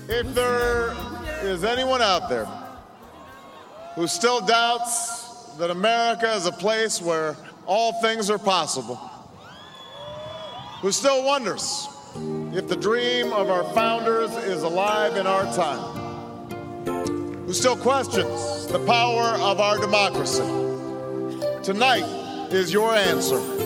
If there is anyone out there who still doubts that America is a place where all things are possible, who still wonders if the dream of our founders is alive in our time, who still questions the power of our democracy, tonight is your answer.